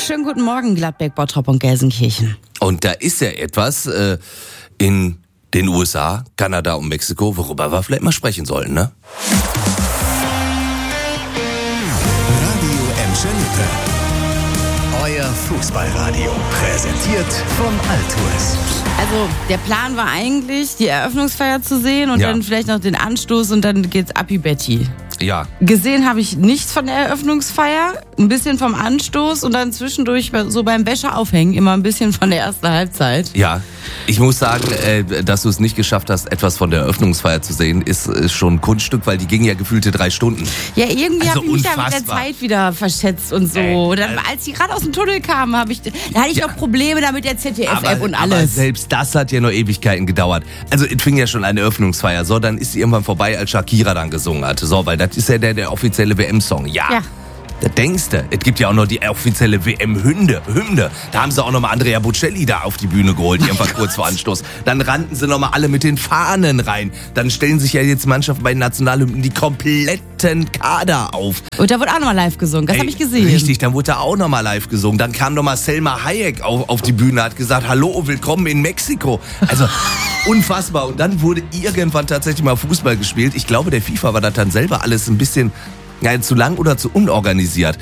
Schönen guten Morgen, Gladbeck, Bottrop und Gelsenkirchen. Und da ist ja etwas in den USA, Kanada und Mexiko, worüber wir vielleicht mal sprechen sollten, ne? Radio Emschalippe. Euer Fußballradio. Präsentiert von Altours. Also der Plan war eigentlich, die Eröffnungsfeier zu sehen und dann vielleicht noch den Anstoß und dann geht's Abi Betty. Ja. Gesehen habe ich nichts von der Eröffnungsfeier, ein bisschen vom Anstoß und dann zwischendurch so beim Wäsche aufhängen immer ein bisschen von der ersten Halbzeit. Ja, ich muss sagen, dass du es nicht geschafft hast, etwas von der Eröffnungsfeier zu sehen, ist schon ein Kunststück, weil die ging ja gefühlte 3 Stunden. Ja, irgendwie Also habe ich mich da mit der Zeit wieder verschätzt und so. Dann, als die gerade aus dem Tunnel kamen, da hatte ich noch Probleme da mit der ZDF-App und alles. Aber selbst das hat ja noch Ewigkeiten gedauert. Also es fing ja schon eine Eröffnungsfeier. So, dann ist sie irgendwann vorbei, als Shakira dann gesungen hatte. So, weil das ist ja der offizielle WM-Song. Ja. Da denkst du, es gibt ja auch noch die offizielle WM-Hymne. Da haben sie auch nochmal Andrea Bocelli da auf die Bühne geholt, irgendwann kurz vor Anstoß. Dann rannten sie nochmal alle mit den Fahnen rein. Dann stellen sich ja jetzt Mannschaften bei den Nationalhymnen die kompletten Kader auf. Und da wurde auch nochmal live gesungen, das habe ich gesehen. Richtig, dann wurde da auch nochmal live gesungen. Dann kam nochmal Selma Hayek auf die Bühne, hat gesagt, hallo, willkommen in Mexiko. Also unfassbar. Und dann wurde irgendwann tatsächlich mal Fußball gespielt. Ich glaube, der FIFA war das dann selber alles ein bisschen zu lang oder zu unorganisiert.